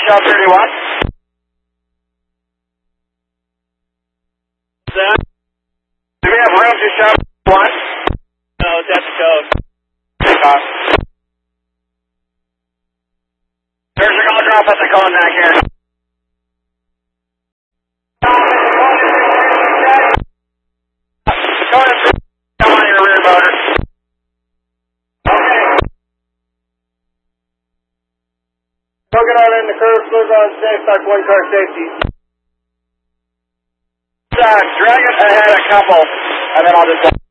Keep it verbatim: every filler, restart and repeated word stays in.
shop thirty-one. That? Do we have room to shop one? No, that's the code. Uh, there's a call drop at the contact here. Go ahead and come on your rear motor. Okay. Go get on in the curve, close on safe, start one car safety. Uh, drag it ahead a couple, and then I'll just...